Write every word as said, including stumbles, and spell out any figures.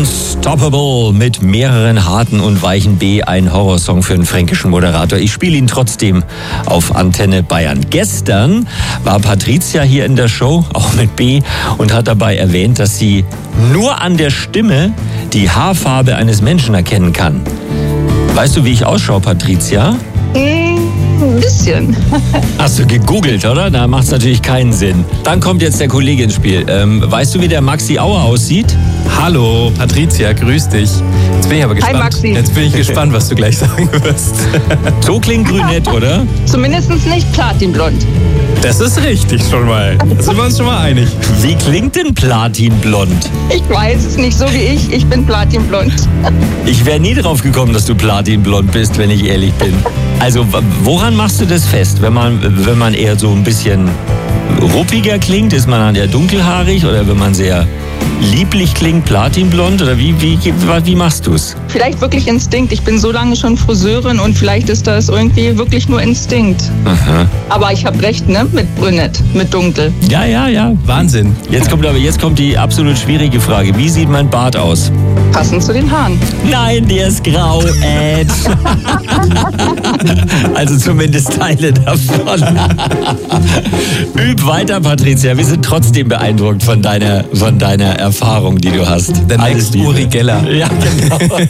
Unstoppable mit mehreren harten und weichen B, ein Horrorsong für einen fränkischen Moderator. Ich spiele ihn trotzdem auf Antenne Bayern. Gestern war Patricia hier in der Show, auch mit B, und hat dabei erwähnt, dass sie nur an der Stimme die Haarfarbe eines Menschen erkennen kann. Weißt du, wie ich ausschaue, Patricia? Ein bisschen. Hast du gegoogelt, oder? Da macht es natürlich keinen Sinn. Dann kommt jetzt der Kollege ins Spiel. Ähm, weißt du, wie der Maxi Auer aussieht? Hallo, Patricia, grüß dich. Jetzt bin ich aber gespannt. Hi, Maxi. Jetzt bin ich gespannt, was du gleich sagen wirst. So klingt brünett, oder? Zumindest nicht platinblond. Das ist richtig schon mal. Da sind wir uns schon mal einig. Wie klingt denn Platinblond? Ich weiß es nicht, so wie ich. Ich bin platinblond. Ich wäre nie drauf gekommen, dass du Platinblond bist, wenn ich ehrlich bin. Also, woran machst du das fest? Wenn man, wenn man eher so ein bisschen ruppiger klingt, ist man dann eher dunkelhaarig? Oder wenn man sehr lieblich klingt, platinblond? Oder wie, wie, wie machst du es? Vielleicht wirklich Instinkt. Ich bin so lange schon Friseurin und vielleicht ist das irgendwie wirklich nur Instinkt. Aha. Aber ich habe recht, ne? Mit brünett, mit dunkel. Ja, ja, ja. Wahnsinn. Jetzt kommt aber jetzt kommt die absolut schwierige Frage. Wie sieht mein Bart aus? Passend zu den Haaren. Nein, der ist grau, Ed. Also zumindest Teile davon. Üb weiter, Patricia. Wir sind trotzdem beeindruckt von deiner, von deiner Erfahrung, die du hast. Der Alles next Liebe. Uri Geller. Ja, genau.